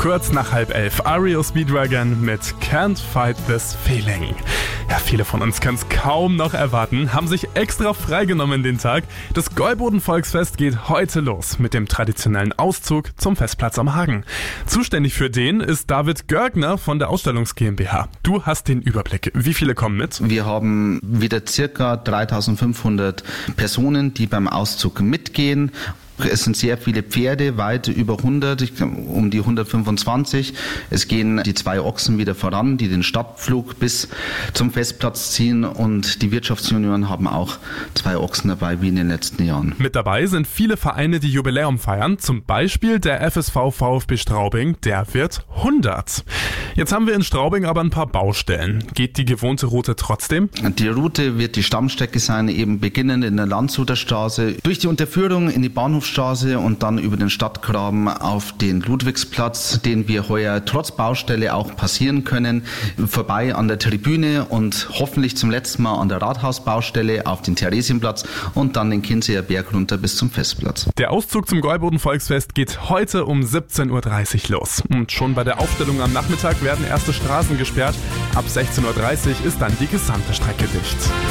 Kurz nach 10:30, REO Speedwagon mit Can't Fight This Feeling. Ja, viele von uns können es kaum noch erwarten, haben sich extra freigenommen den Tag. Das Gäuboden-Volksfest geht heute los mit dem traditionellen Auszug zum Festplatz am Hagen. Zuständig für den ist David Görgner von der Ausstellungs GmbH. Du hast den Überblick. Wie viele kommen mit? Wir haben wieder circa 3500 Personen, die beim Auszug mitgehen. Es sind sehr viele Pferde, weit über 100, um die 125. Es gehen die 2 Ochsen wieder voran, die den Stadtpflug bis zum Festplatz ziehen, und die Wirtschaftsjunioren haben auch 2 Ochsen dabei, wie in den letzten Jahren. Mit dabei sind viele Vereine, die Jubiläum feiern, zum Beispiel der FSV VfB Straubing, der wird 100. Jetzt haben wir in Straubing aber ein paar Baustellen. Geht die gewohnte Route trotzdem? Die Route wird die Stammstrecke sein, eben beginnend in der Landshuter Straße, durch die Unterführung in die Bahnhofstraße und dann über den Stadtgraben auf den Ludwigsplatz, den wir heuer trotz Baustelle auch passieren können, vorbei an der Tribüne und hoffentlich zum letzten Mal an der Rathausbaustelle auf den Theresienplatz und dann den Kinseer Berg runter bis zum Festplatz. Der Auszug zum Gäuboden-Volksfest geht heute um 17:30 Uhr los. Und schon bei der Aufstellung am Nachmittag werden erste Straßen gesperrt. Ab 16:30 Uhr ist dann die gesamte Strecke dicht.